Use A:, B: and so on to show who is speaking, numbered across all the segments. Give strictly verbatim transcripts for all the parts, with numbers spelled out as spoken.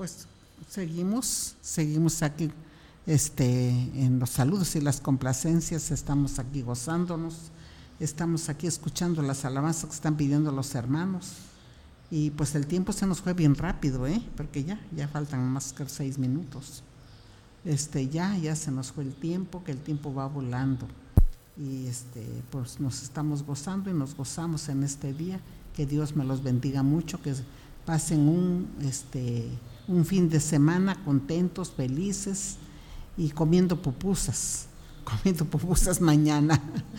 A: pues seguimos, seguimos aquí este, en los saludos y las complacencias, estamos aquí gozándonos, estamos aquí escuchando las alabanzas que están pidiendo los hermanos, y pues el tiempo se nos fue bien rápido, ¿eh? Porque ya, ya faltan más que seis minutos, este, ya, ya se nos fue el tiempo, que el tiempo va volando, y este, pues nos estamos gozando y nos gozamos en este día. Que Dios me los bendiga mucho, que pasen un, este, un fin de semana contentos, felices y comiendo pupusas, comiendo pupusas mañana.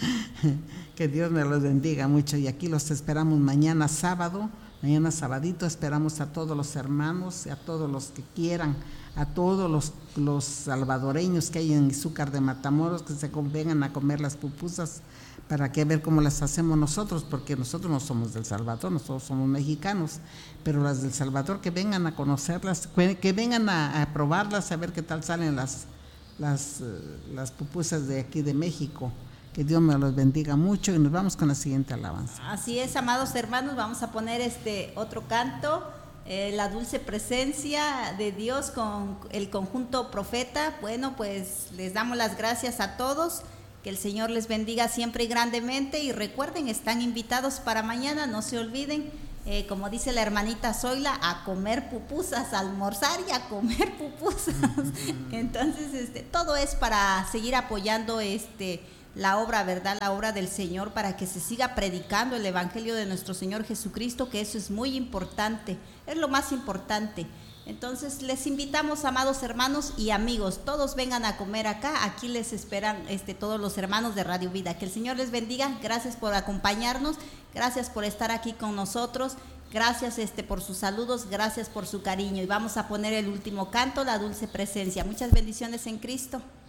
A: Que Dios me los bendiga mucho, y aquí los esperamos mañana sábado, mañana sabadito esperamos a todos los hermanos y a todos los que quieran, a todos los, los salvadoreños que hay en Izúcar de Matamoros, que se vengan a comer las pupusas, para que ver cómo las hacemos nosotros, porque nosotros no somos del Salvador, nosotros somos mexicanos, pero las del Salvador que vengan a conocerlas, que vengan a, a probarlas, a ver qué tal salen las, las, las pupusas de aquí de México. Que Dios me los bendiga mucho, y nos vamos con la siguiente alabanza.
B: Así es, amados hermanos, vamos a poner este otro canto, eh, la dulce presencia de Dios con el conjunto Profeta. Bueno, pues les damos las gracias a todos. Que el Señor les bendiga siempre y grandemente, y recuerden, están invitados para mañana, no se olviden, eh, como dice la hermanita Zoila, a comer pupusas, a almorzar y a comer pupusas. Entonces, este, todo es para seguir apoyando este, la obra, ¿verdad? La obra del Señor, para que se siga predicando el Evangelio de nuestro Señor Jesucristo, que eso es muy importante, es lo más importante. Entonces les invitamos, amados hermanos y amigos, todos vengan a comer acá, aquí les esperan este, todos los hermanos de Radio Vida. Que el Señor les bendiga, gracias por acompañarnos, gracias por estar aquí con nosotros, gracias este, por sus saludos, gracias por su cariño, y vamos a poner el último canto, la dulce presencia. Muchas bendiciones en Cristo.